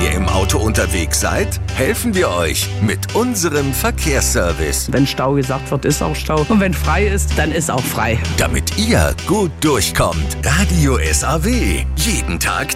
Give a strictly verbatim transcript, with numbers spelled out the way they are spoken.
ihr im Auto unterwegs seid, helfen wir euch mit unserem Verkehrsservice. Wenn Stau gesagt wird, ist auch Stau. Und wenn frei ist, dann ist auch frei. Damit ihr gut durchkommt. Radio S A W. Jeden Tag